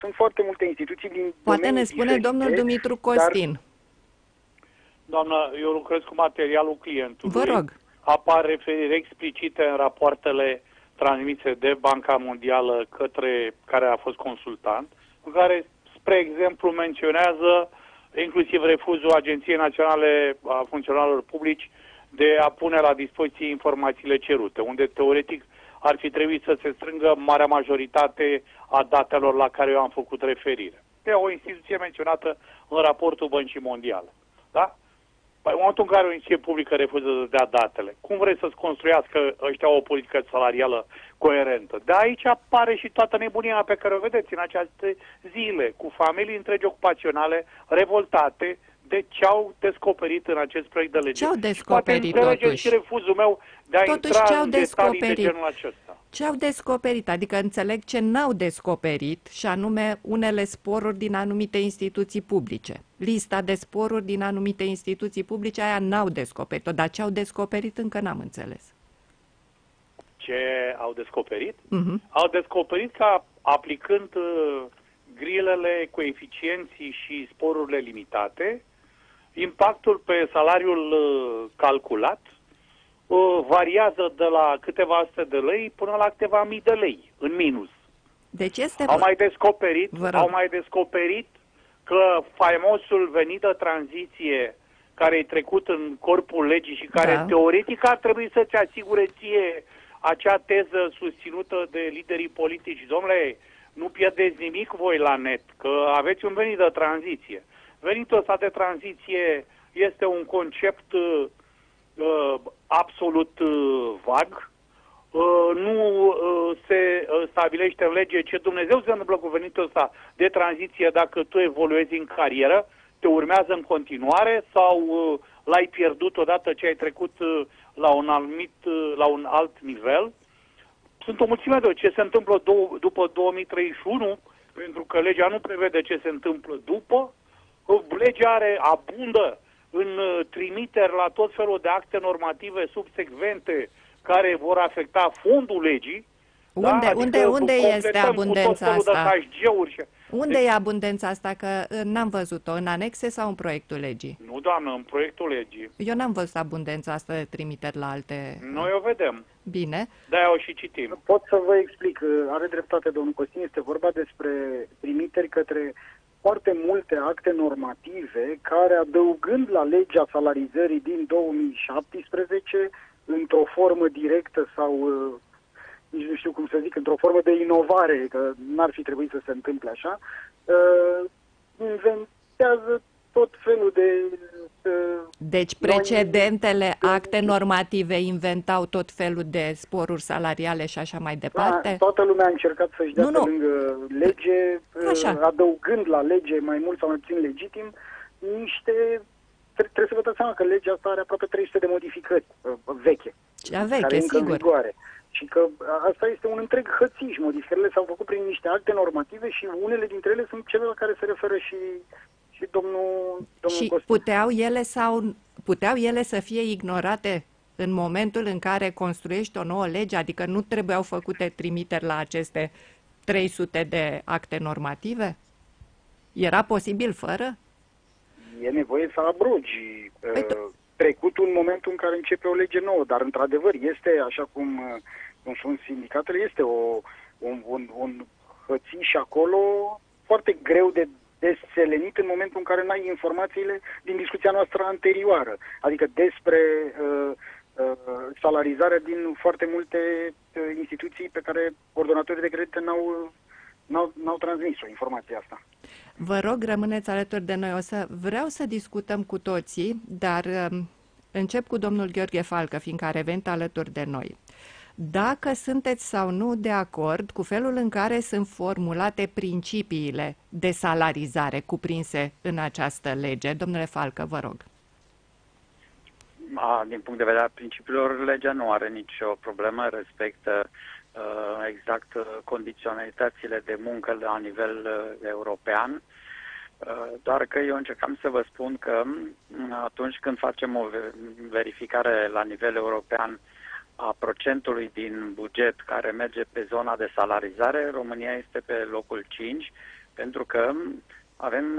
Sunt foarte multe instituții din Poate domenii ne spune diferite, domnul Dumitru dar Costin. Doamnă, eu lucrez cu materialul clientului. Vă rog. Apar referiri explicite în rapoartele transmise de Banca Mondială către care a fost consultant, în care, spre exemplu, menționează inclusiv refuzul Agenției Naționale a Funcționarilor Publici de a pune la dispoziție informațiile cerute, unde teoretic ar fi trebuit să se strângă marea majoritate a datelor la care eu am făcut referire. E o instituție menționată în raportul Băncii Mondiale. Da? Păi, în momentul în care o instituție publică refuză să dea datele, cum vreți să-ți construiască ăștia o politică salarială coerentă? De aici apare și toată nebunia pe care o vedeți în aceste zile, cu familii întregi ocupaționale revoltate de ce au descoperit în acest proiect de lege. Ce au descoperit, poate totuși? și refuzul meu de a Totuși, intra ce au în detalii de descoperit? genul acesta. Ce au descoperit? Adică înțeleg ce n-au descoperit, și anume unele sporuri din anumite instituții publice. Lista de sporuri din anumite instituții publice, aia n-au descoperit-o, dar ce au descoperit încă n-am înțeles. Ce au descoperit? Mhm. Au descoperit că aplicând grilele, coeficienții și sporurile limitate, impactul pe salariul calculat variază de la câteva sute de lei până la câteva mii de lei, în minus. Deci este... Au Vă rog. mai descoperit că faimosul venit de tranziție care e trecut în corpul legii și care Da. teoretic ar trebui să-ți asigure ție acea teză susținută de liderii politici. Domnule, nu pierdeți nimic voi la net, că aveți un venit de tranziție. Venitul ăsta de tranziție este un concept absolut vag. Nu se stabilește în lege ce Dumnezeu se întâmplă cu venitul ăsta de tranziție dacă tu evoluezi în carieră, te urmează în continuare sau l-ai pierdut odată ce ai trecut la un alt nivel. Sunt o mulțime de ce se întâmplă după 2031, pentru că legea nu prevede ce se întâmplă după. Legea abundă în trimiteri la tot felul de acte normative subsecvente care vor afecta fondul legii. Unde este abundența asta? De Unde e abundența asta? Că n-am văzut-o. În anexe sau în proiectul legii? Nu, doamnă, în proiectul legii. Eu n-am văzut abundența asta de trimiteri la alte... Noi o vedem. Bine. De-aia o și citim. pot să vă explic. Are dreptate domnul Costin, este vorba despre trimiteri către foarte multe acte normative care, adăugând la legea salarizării din 2017, într-o formă directă sau, nici nu știu cum să zic, într-o formă de inovare, că n-ar fi trebuit să se întâmple așa, inventează tot felul de... Deci precedentele acte normative inventau tot felul de sporuri salariale și așa mai departe? Toată lumea a încercat să-și dea pe lângă lege, Așa. adăugând la lege mai mult sau mai puțin legitim, niște... Trebuie să vă dați seama că legea asta are aproape 300 de modificări veche. Cea veche, care încă în sigur. vigoare. Și că asta este un întreg hățiș. Modificările s-au făcut prin niște acte normative și unele dintre ele sunt cele la care se referă și domnul Și Costin. puteau ele să fie ignorate în momentul în care construiești o nouă lege? Adică nu trebuiau făcute trimiteri la aceste 300 de acte normative? Era posibil fără? E nevoie să abrogi trecutul în momentul în care începe o lege nouă, dar într-adevăr este, așa cum sunt sindicatele, este un hățiș acolo foarte greu de deselenit în momentul în care n-ai informațiile din discuția noastră anterioară, adică despre salarizarea din foarte multe instituții pe care ordonatorii de credite n-au transmis-o informația asta. Vă rog, rămâneți alături de noi. Vreau să discutăm cu toții, dar încep cu domnul Gheorghe Falcă, fiindcă a revenit alături de noi. Dacă sunteți sau nu de acord cu felul în care sunt formulate principiile de salarizare cuprinse în această lege. Domnule Falcă, vă rog. Din punct de vedere al principiilor, legea nu are nicio problemă, respectă exact condiționalitățile de muncă la nivel european, doar că eu încercam să vă spun că atunci când facem o verificare la nivel european a procentului din buget care merge pe zona de salarizare, România este pe locul 5, pentru că avem